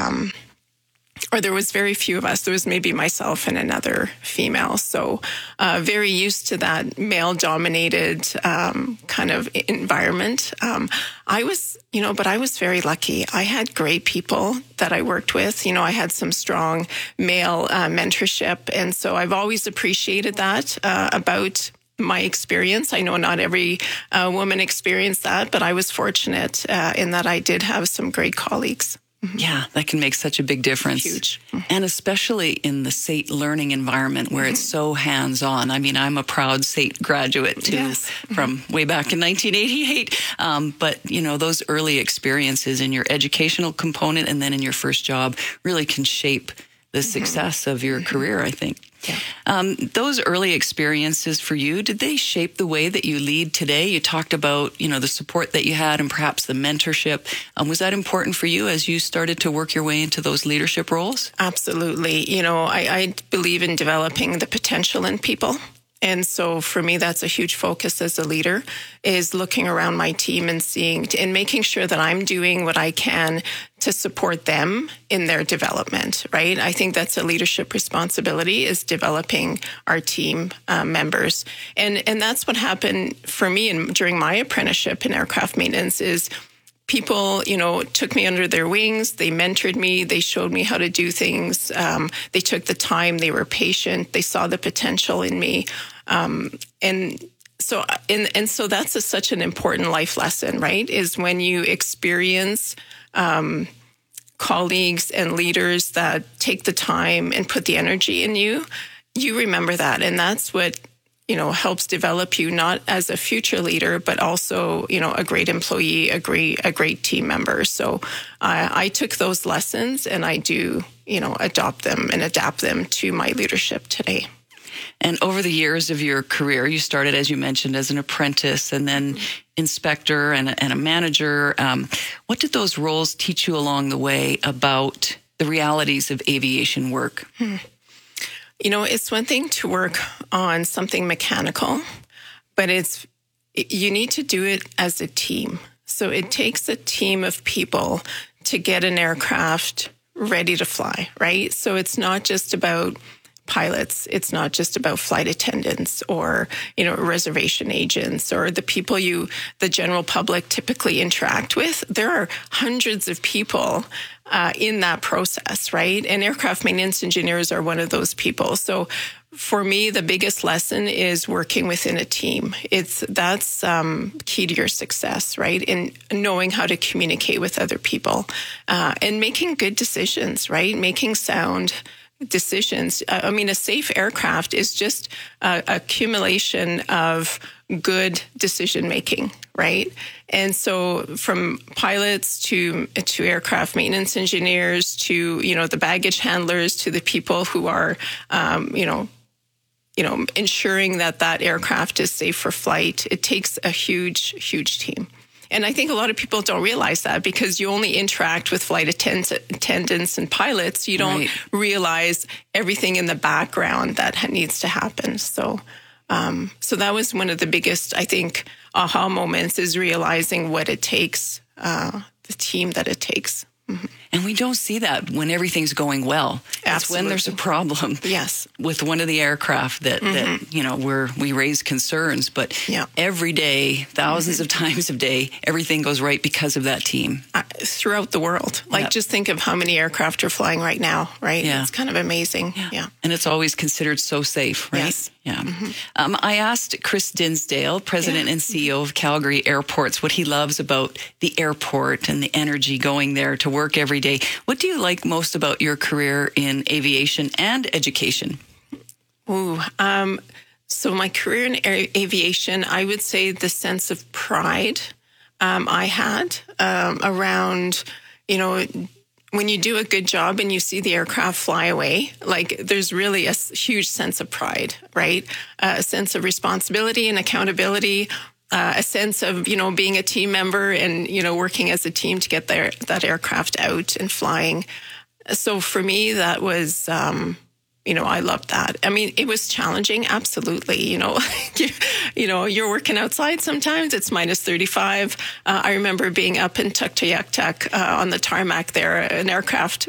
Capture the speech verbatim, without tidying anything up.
um, or there was very few of us. There was maybe myself and another female. So uh, very used to that male-dominated um, kind of environment. Um, I was, you know, but I was very lucky. I had great people that I worked with. You know, I had some strong male uh, mentorship. And so I've always appreciated that uh, about my experience. I know not every uh, woman experienced that, but I was fortunate uh, in that I did have some great colleagues. Yeah, that can make such a big difference. Huge. And especially in the S A T learning environment where mm-hmm. it's so hands-on. I mean, I'm a proud S A T graduate too, yes. from way back in nineteen eighty-eight. Um, but, you know, those early experiences in your educational component and then in your first job really can shape the success mm-hmm. of your mm-hmm. career, I think. Yeah. Um, those early experiences for you, did they shape the way that you lead today? You talked about, you know, the support that you had and perhaps the mentorship. Um, was that important for you as you started to work your way into those leadership roles? Absolutely. You know, I, I believe in developing the potential in people. And so for me, that's a huge focus as a leader, is looking around my team and seeing and making sure that I'm doing what I can to support them in their development, right? I think that's a leadership responsibility, is developing our team uh, members. And and that's what happened for me in, during my apprenticeship in aircraft maintenance is people, you know, took me under their wings. They mentored me. They showed me how to do things. Um, they took the time. They were patient. They saw the potential in me. Um, and so, and, and so that's a, such an important life lesson, right? Is when you experience um, colleagues and leaders that take the time and put the energy in you, you remember that. And that's what, you know, helps develop you not as a future leader, but also, you know, a great employee, a great, a great team member. So uh, I took those lessons and I do, you know, adopt them and adapt them to my leadership today. And over the years of your career, you started, as you mentioned, as an apprentice and then inspector and a, and a manager. Um, what did those roles teach you along the way about the realities of aviation work? Hmm. You know, it's one thing to work on something mechanical, but it's you need to do it as a team. So it takes a team of people to get an aircraft ready to fly, right? So it's not just about pilots. It's not just about flight attendants or, you know, reservation agents or the people you, the general public typically interact with. There are hundreds of people uh, in that process, right? And aircraft maintenance engineers are one of those people. So for me, the biggest lesson is working within a team. It's that's um, key to your success, right? In knowing how to communicate with other people uh, and making good decisions, right? Making sound decisions. Uh, I mean, a safe aircraft is just a accumulation of good decision making, right? And so, from pilots to to aircraft maintenance engineers to you know the baggage handlers to the people who are um, you know you know ensuring that that aircraft is safe for flight, it takes a huge, huge team. And I think a lot of people don't realize that because you only interact with flight attend- attendants and pilots. You don't right. realize everything in the background that ha- needs to happen. So, um, so that was one of the biggest, I think, aha moments, is realizing what it takes, uh, the team that it takes. Mm-hmm. And we don't see that when everything's going well. Absolutely. It's when there's a problem yes. with one of the aircraft that, mm-hmm. that you know, we're, we raise concerns. But yeah. every day, thousands mm-hmm. of times a day, everything goes right because of that team. Uh, throughout the world. Like, yep. just think of how many aircraft are flying right now, right? Yeah. It's kind of amazing. Yeah. yeah. And it's always considered so safe, right? Yes. Yeah. Mm-hmm. Um, I asked Chris Dinsdale, President yeah. and C E O of Calgary Airports, what he loves about the airport and the energy going there to work every day. What do you like most about your career in aviation and education? Ooh, um, so my career in air- aviation, I would say the sense of pride um, I had um, around, you know, when you do a good job and you see the aircraft fly away, like there's really a huge sense of pride, right? Uh, a sense of responsibility and accountability, uh, a sense of, you know, being a team member and, you know, working as a team to get their, that aircraft out and flying. So for me, that was, um, you know, I loved that. I mean, it was challenging. Absolutely. You know, you, you know, you're working outside sometimes. It's minus thirty-five. Uh, I remember being up in Tuktoyaktuk uh, on the tarmac there, an aircraft